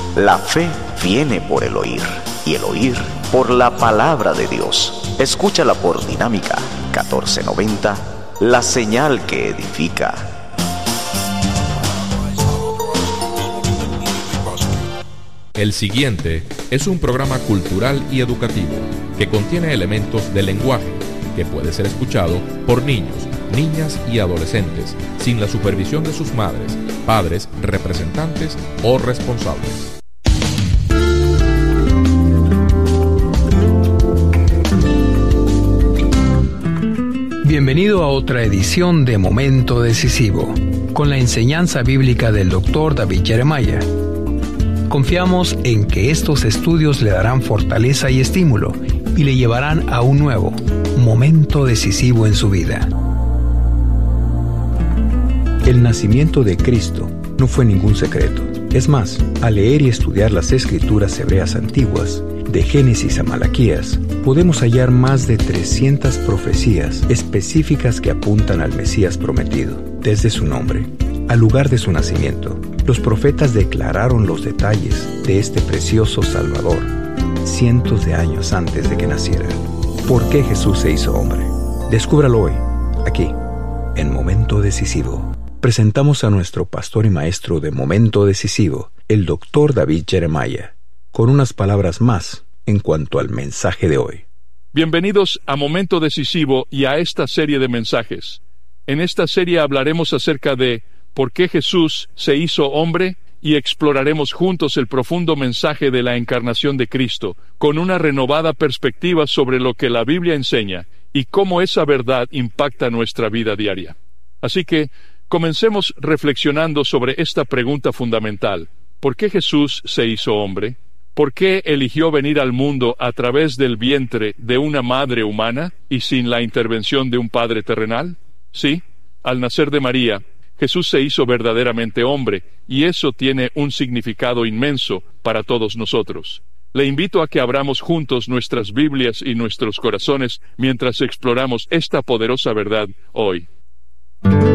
La fe viene por el oír, y el oír por la palabra de Dios. Escúchala por Dinámica 1490, la señal que edifica. El siguiente es un programa cultural y educativo que contiene elementos de lenguaje que puede ser escuchado por niños, niñas y adolescentes sin la supervisión de sus madres, padres, representantes o responsables. Bienvenido a otra edición de Momento Decisivo, con la enseñanza bíblica del Dr. David Jeremiah. Confiamos en que estos estudios le darán fortaleza y estímulo y le llevarán a un nuevo momento decisivo en su vida. El nacimiento de Cristo no fue ningún secreto. Es más, al leer y estudiar las escrituras hebreas antiguas, de Génesis a Malaquías, podemos hallar más de 300 profecías específicas que apuntan al Mesías prometido, desde su nombre al lugar de su nacimiento. Los profetas declararon los detalles de este precioso Salvador cientos de años antes de que naciera. ¿Por qué Jesús se hizo hombre? Descúbralo hoy, aquí, en Momento Decisivo. Presentamos a nuestro pastor y maestro de Momento Decisivo, el Dr. David Jeremiah, con unas palabras más en cuanto al mensaje de hoy. Bienvenidos a Momento Decisivo y a esta serie de mensajes. En esta serie hablaremos acerca de ¿por qué Jesús se hizo hombre? Y exploraremos juntos el profundo mensaje de la encarnación de Cristo, con una renovada perspectiva sobre lo que la Biblia enseña y cómo esa verdad impacta nuestra vida diaria. Así que, comencemos reflexionando sobre esta pregunta fundamental. ¿Por qué Jesús se hizo hombre? ¿Por qué eligió venir al mundo a través del vientre de una madre humana y sin la intervención de un padre terrenal? Sí, al nacer de María, Jesús se hizo verdaderamente hombre, y eso tiene un significado inmenso para todos nosotros. Le invito a que abramos juntos nuestras Biblias y nuestros corazones mientras exploramos esta poderosa verdad hoy.